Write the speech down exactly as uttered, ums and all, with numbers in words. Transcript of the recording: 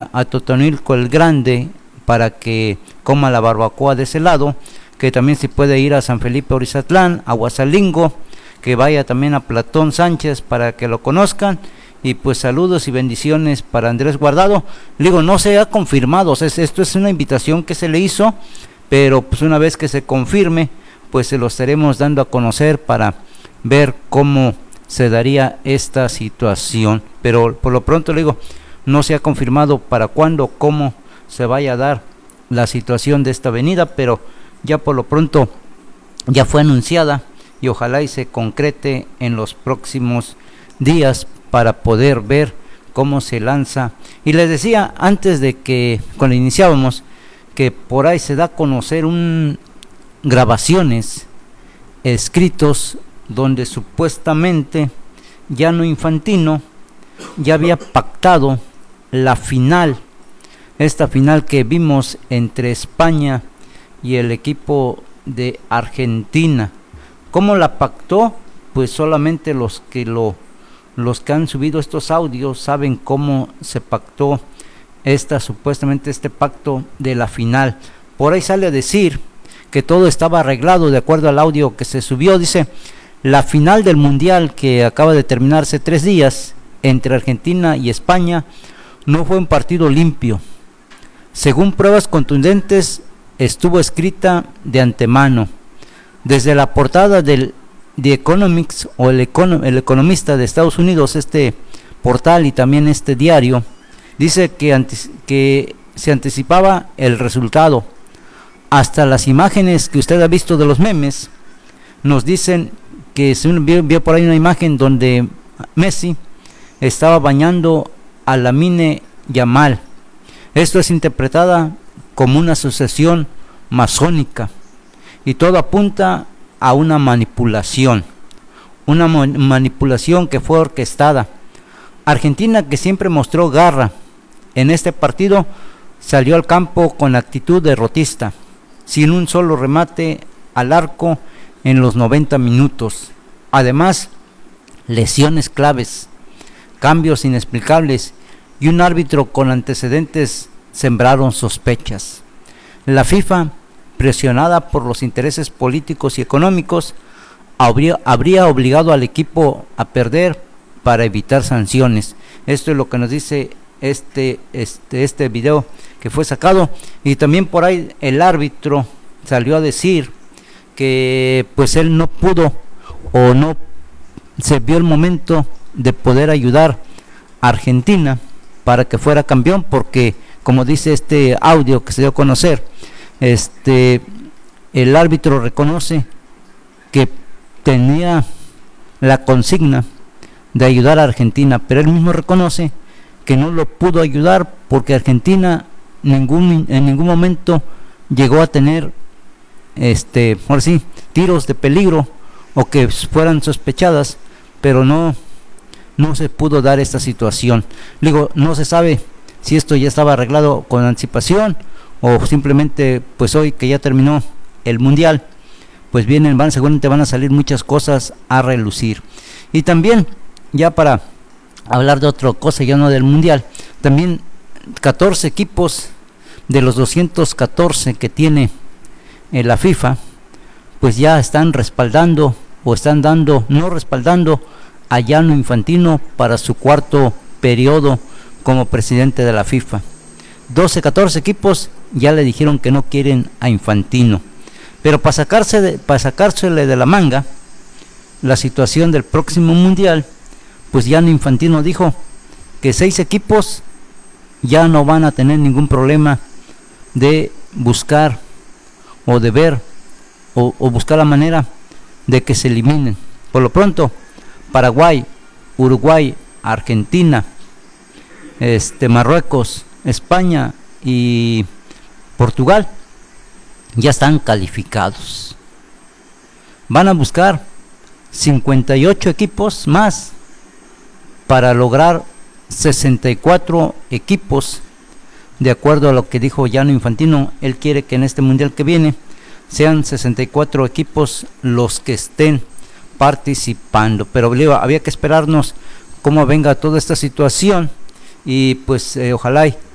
vaya a Totonilco el Grande para que coma la barbacoa de ese lado, que también se puede ir a San Felipe Orizatlán, a Guasalingo, que vaya también a Platón Sánchez para que lo conozcan. Y pues saludos y bendiciones para Andrés Guardado. Digo, no se ha confirmado, o sea, esto es una invitación que se le hizo, pero pues una vez que se confirme, pues se lo estaremos dando a conocer para ver cómo se daría esta situación. Pero por lo pronto le digo, no se ha confirmado para cuándo, cómo se vaya a dar la situación de esta avenida, pero ya por lo pronto ya fue anunciada y ojalá y se concrete en los próximos días para poder ver cómo se lanza. Y les decía antes de que cuando iniciábamos que por ahí se da a conocer un grabaciones, escritos donde supuestamente Gianni Infantino ya había pactado la final, esta final que vimos entre España y el equipo de Argentina. ¿Cómo la pactó? Pues solamente los que lo los que han subido estos audios saben cómo se pactó esta supuestamente este pacto de la final. Por ahí sale a decir que todo estaba arreglado de acuerdo al audio que se subió. Dice: la final del mundial que acaba de terminarse tres días entre Argentina y España no fue un partido limpio. Según pruebas contundentes, estuvo escrita de antemano. Desde la portada del The Economics o el, econo, el Economista de Estados Unidos, este portal y también este diario, dice que, antes, que se anticipaba el resultado. Hasta las imágenes que usted ha visto de los memes nos dicen que se vio, vio por ahí una imagen donde Messi estaba bañando a Lamine Yamal. Esto es interpretada como una asociación masónica y todo apunta a una manipulación, una manipulación que fue orquestada. Argentina, que siempre mostró garra en este partido, salió al campo con actitud derrotista, sin un solo remate al arco en los noventa minutos. Además, lesiones claves, cambios inexplicables y un árbitro con antecedentes sembraron sospechas. La FIFA, presionada por los intereses políticos y económicos, habría, habría obligado al equipo a perder para evitar sanciones. Esto es lo que nos dice este, este, este video que fue sacado. Y también por ahí el árbitro salió a decir que pues él no pudo o no se vio el momento de poder ayudar a Argentina para que fuera campeón, porque como dice este audio que se dio a conocer, este el árbitro reconoce que tenía la consigna de ayudar a Argentina, pero él mismo reconoce que no lo pudo ayudar porque Argentina ningún en ningún momento llegó a tener este ahora sí tiros de peligro o que fueran sospechadas, pero no no se pudo dar esta situación. Digo, no se sabe si esto ya estaba arreglado con anticipación o simplemente pues hoy que ya terminó el mundial, pues vienen, van, seguramente van a salir muchas cosas a relucir. Y también, ya para hablar de otra cosa, ya no del mundial, también catorce equipos de los doscientos catorce que tiene eh, la FIFA, pues ya están respaldando o están dando, no respaldando a Gianni Infantino para su cuarto periodo como presidente de la FIFA. doce, catorce equipos ya le dijeron que no quieren a Infantino, pero para sacarse de, para sacársele de la manga la situación del próximo mundial, pues Gianni Infantino dijo que seis equipos ya no van a tener ningún problema de buscar o de ver o, o buscar la manera de que se eliminen. Por lo pronto, Paraguay, Uruguay, Argentina, este Marruecos, España y Portugal ya están calificados. Van a buscar cincuenta y ocho equipos más para lograr sesenta y cuatro equipos, de acuerdo a lo que dijo Gianni Infantino. Él quiere que en este mundial que viene sean sesenta y cuatro equipos los que estén participando, pero había que esperarnos cómo venga toda esta situación y pues eh, ojalá y